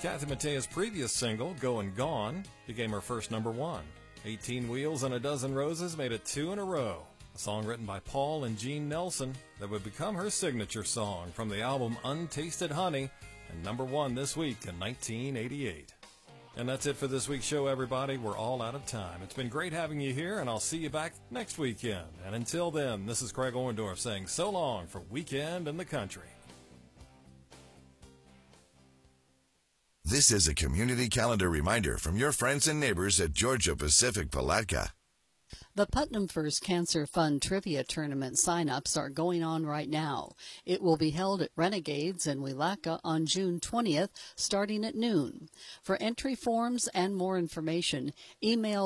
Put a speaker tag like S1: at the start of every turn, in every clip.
S1: Kathy Mattea's previous single, Goin' Gone, became her first #1. 18 Wheels and a Dozen Roses made it 2 in a row. A song written by Paul and Gene Nelson that would become her signature song from the album Untasted Honey, and #1 this week in 1988. And that's it for this week's show, everybody. We're all out of time. It's been great having you here, and I'll see you back next weekend. And until then, this is Craig Orndorff saying so long for Weekend in the Country.
S2: This is a community calendar reminder from your friends and neighbors at Georgia Pacific Palatka.
S3: The Putnam First Cancer Fund Trivia Tournament sign-ups are going on right now. It will be held at Renegades in Willaca on June 20th, starting at noon. For entry forms and more information, email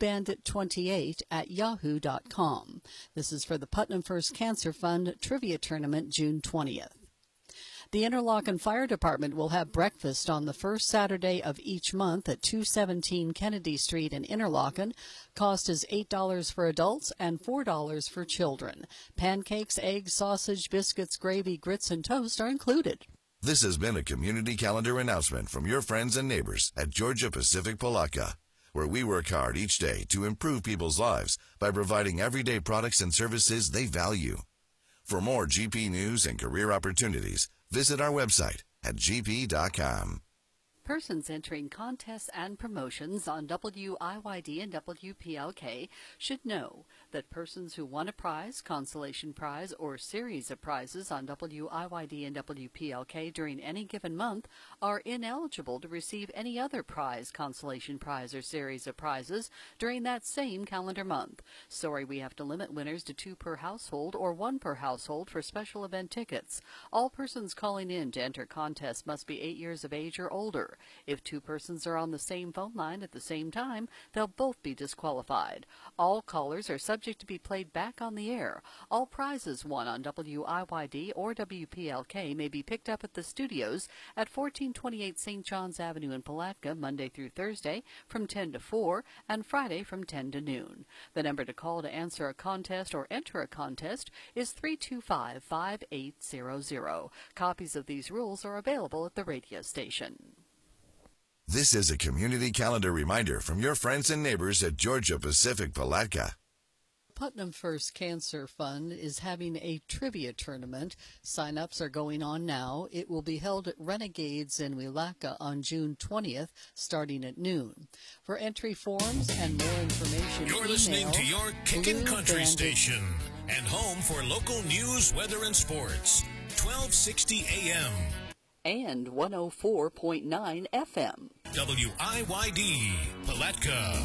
S3: bluebandit28@yahoo.com. This is for the Putnam First Cancer Fund Trivia Tournament, June 20th. The Interlochen Fire Department will have breakfast on the first Saturday of each month at 217 Kennedy Street in Interlochen. Cost is $8 for adults and $4 for children. Pancakes, eggs, sausage, biscuits, gravy, grits, and toast are included.
S2: This has been a community calendar announcement from your friends and neighbors at Georgia Pacific Palatka, where we work hard each day to improve people's lives by providing everyday products and services they value. For more GP news and career opportunities, visit our website at gp.com.
S3: Persons entering contests and promotions on WIYD and WPLK should know that persons who won a prize, consolation prize, or series of prizes on WIYD and WPLK during any given month are ineligible to receive any other prize, consolation prize, or series of prizes during that same calendar month. Sorry, we have to limit winners to 2 per household or 1 per household for special event tickets. All persons calling in to enter contests must be 8 years of age or older. If 2 persons are on the same phone line at the same time, they'll both be disqualified. All callers are subject to be played back on the air. All prizes won on WIYD or WPLK may be picked up at the studios at 1428 St. John's Avenue in Palatka Monday through Thursday from 10 to 4 and Friday from 10 to noon. The number to call to answer a contest or enter a contest is 325-5800. Copies of these rules are available at the radio station.
S2: This is a community calendar reminder from your friends and neighbors at Georgia Pacific Palatka.
S3: Putnam First Cancer Fund is having a trivia tournament. Sign-ups are going on now. It will be held at Renegades in Willaca on June 20th, starting at noon. For entry forms and more information,
S4: you're listening to your Kickin' Country station and home for local news, weather, and sports. 1260 AM.
S3: And 104.9 FM.
S4: WIYD, Palatka.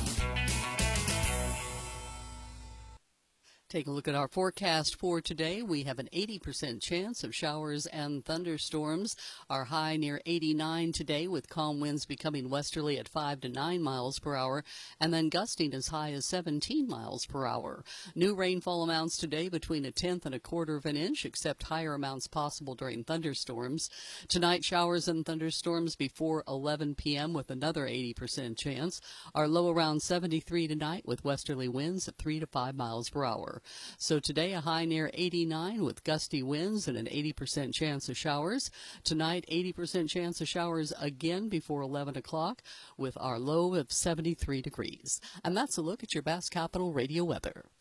S3: Take a look at our forecast for today. We have an 80% chance of showers and thunderstorms. Our high near 89 today, with calm winds becoming westerly at 5 to 9 miles per hour, and then gusting as high as 17 miles per hour. New rainfall amounts today between 1/10 and 1/4 of an inch, except higher amounts possible during thunderstorms. Tonight, showers and thunderstorms before 11 p.m. with another 80% chance. Our low around 73 tonight, with westerly winds at 3 to 5 miles per hour. So today, a high near 89 with gusty winds and an 80% chance of showers. Tonight, 80% chance of showers again before 11 o'clock with our low of 73 degrees. And that's a look at your Bass Capital Radio weather.